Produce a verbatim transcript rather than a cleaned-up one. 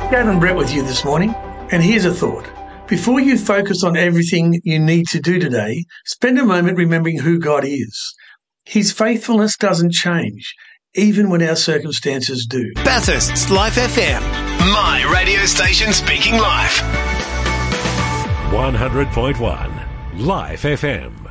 Gavin Brett with you this morning, and here's a thought. Before you focus on everything you need to do today, spend a moment remembering who God is. His faithfulness doesn't change, even when our circumstances do. Bathurst's Life F M, my radio station speaking life. one hundred point one Life F M.